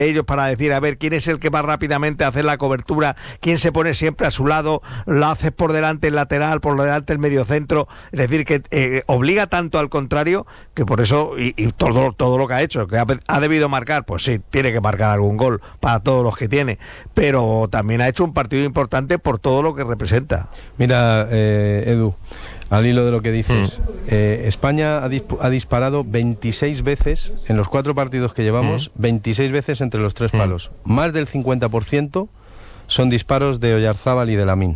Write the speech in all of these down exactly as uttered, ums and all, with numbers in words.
ellos para decir, a ver, quién es el que va rápidamente a hacer la cobertura, quién se pone siempre a su lado, lo haces por delante el lateral, por delante el mediocentro, es decir, que eh, obliga tanto al contrario, que por eso, y, y todo, todo lo que ha hecho, que ha, ha debido marcar, pues sí, tiene que marcar algún gol para todos los que tiene, pero también ha hecho un partido importante por todo lo que representa. Mira, eh, Edu, al hilo de lo que dices, mm. eh, España ha, disp- ha disparado veintiséis veces en los cuatro partidos que llevamos, mm. veintiséis veces entre los tres palos. Mm. Más del cincuenta por ciento son disparos de Oyarzábal y de Lamine.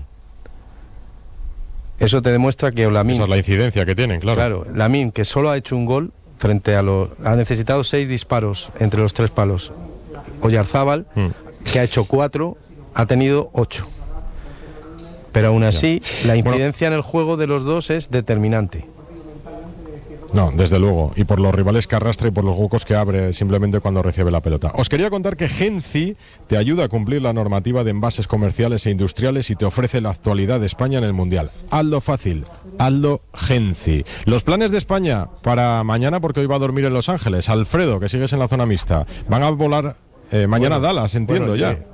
Eso te demuestra que Lamine... Esa es la incidencia que tienen, claro. Claro, Lamine, que solo ha hecho un gol frente a los... Ha necesitado seis disparos entre los tres palos. Oyarzábal, mm. que ha hecho cuatro, ha tenido ocho. Pero aún así, ya. la incidencia bueno, en el juego de los dos es determinante. No, desde luego. Y por los rivales que arrastra y por los huecos que abre simplemente cuando recibe la pelota. Os quería contar que Genci te ayuda a cumplir la normativa de envases comerciales e industriales y te ofrece la actualidad de España en el Mundial. Hazlo fácil, hazlo Genci. Los planes de España para mañana, porque hoy va a dormir en Los Ángeles. Alfredo, que sigues en la zona mixta. Van a volar eh, mañana bueno, a Dallas, entiendo bueno, ya. Eh,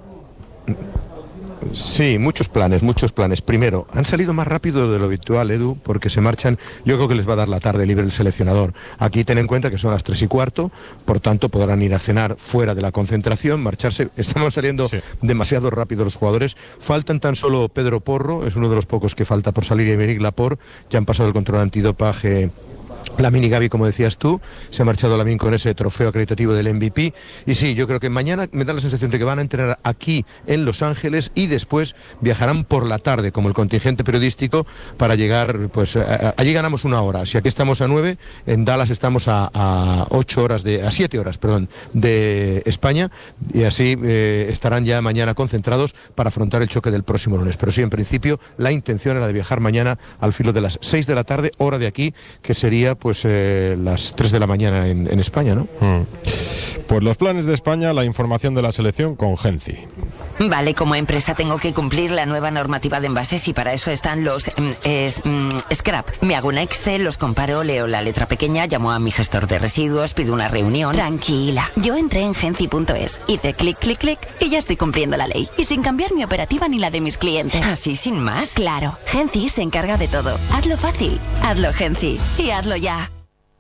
Sí, muchos planes, muchos planes. Primero, han salido más rápido de lo habitual, Edu, porque se marchan, yo creo que les va a dar la tarde libre el seleccionador. Aquí ten en cuenta que son las tres y cuarto, por tanto podrán ir a cenar fuera de la concentración, marcharse. Estamos saliendo sí. demasiado rápido los jugadores. Faltan tan solo Pedro Porro, es uno de los pocos que falta por salir, y Aymeric Laporte, ya han pasado el control antidopaje. Lamine y Gavi, como decías tú, se ha marchado Lamine con ese trofeo acreditativo del M V P. Y sí, yo creo que mañana me da la sensación de que van a entrenar aquí en Los Ángeles y después viajarán por la tarde, como el contingente periodístico, para llegar, pues a, a, allí ganamos una hora. Si aquí estamos a nueve, en Dallas estamos a, a ocho horas, de, a siete horas, perdón, de España, y así eh, estarán ya mañana concentrados para afrontar el choque del próximo lunes. Pero sí, en principio, la intención era de viajar mañana al filo de las seis de la tarde, hora de aquí, que sería pues eh, las tres de la mañana en, en España, ¿no? Mm. Pues los planes de España, la información de la selección con Genci. Vale, como empresa tengo que cumplir la nueva normativa de envases y para eso están los mm, es, mm, scrap. Me hago un Excel, los comparo, leo la letra pequeña, llamo a mi gestor de residuos, pido una reunión. Tranquila, yo entré en genci punto es, hice clic, clic, clic y ya estoy cumpliendo la ley. Y sin cambiar mi operativa ni la de mis clientes. ¿Así sin más? Claro, Genci se encarga de todo. Hazlo fácil, hazlo Genci y hazlo ya.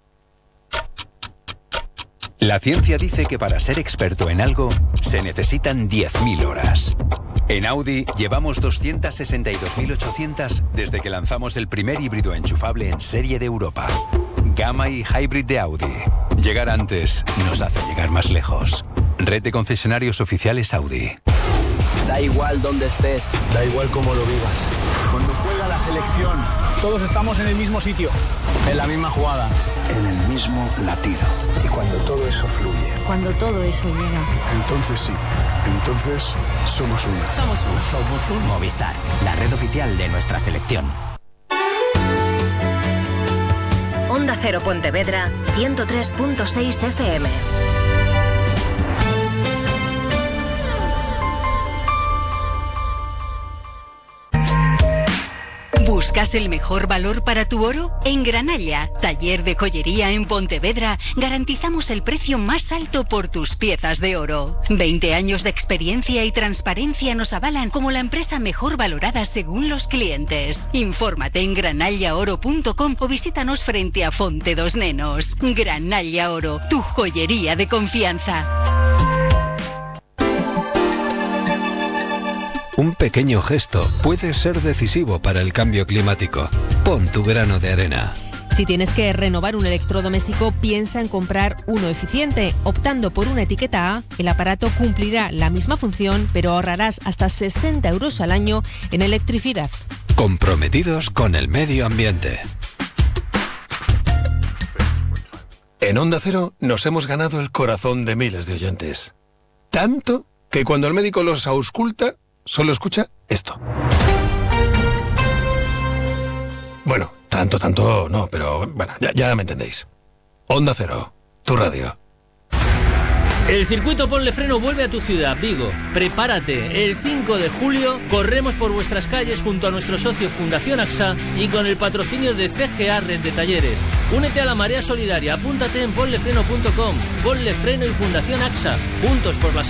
La ciencia dice que para ser experto en algo se necesitan diez mil horas. En Audi llevamos doscientas sesenta y dos mil ochocientas desde que lanzamos el primer híbrido enchufable en serie de Europa. Gamma y Hybrid de Audi. Llegar antes nos hace llegar más lejos. Red de concesionarios oficiales Audi. Da igual dónde estés, da igual cómo lo vivas. Cuando juega la selección, todos estamos en el mismo sitio, en la misma jugada, en el mismo latido. Y cuando todo eso fluye, cuando todo eso llega, entonces sí, entonces somos uno. Somos uno. Somos uno. Movistar, la red oficial de nuestra selección. Onda Cero Pontevedra, ciento tres punto seis F M. ¿Buscas el mejor valor para tu oro? En Granalla, taller de joyería en Pontevedra, garantizamos el precio más alto por tus piezas de oro. veinte años de experiencia y transparencia nos avalan como la empresa mejor valorada según los clientes. Infórmate en granalla oro punto com o visítanos frente a Fonte dos Nenos. Granalla Oro, tu joyería de confianza. Un pequeño gesto puede ser decisivo para el cambio climático. Pon tu grano de arena. Si tienes que renovar un electrodoméstico, piensa en comprar uno eficiente. Optando por una etiqueta A, el aparato cumplirá la misma función, pero ahorrarás hasta sesenta euros al año en electricidad. Comprometidos con el medio ambiente. En Onda Cero nos hemos ganado el corazón de miles de oyentes. Tanto que cuando el médico los ausculta, solo escucha esto. Bueno, tanto, tanto no, pero bueno, ya, ya me entendéis. Onda Cero, tu radio. El circuito Ponle Freno vuelve a tu ciudad, Vigo. Prepárate, el cinco de julio corremos por vuestras calles junto a nuestro socio Fundación AXA y con el patrocinio de C G A Red de Talleres. Únete a la marea solidaria, apúntate en ponlefreno punto com. Ponle Freno y Fundación A X A, juntos por la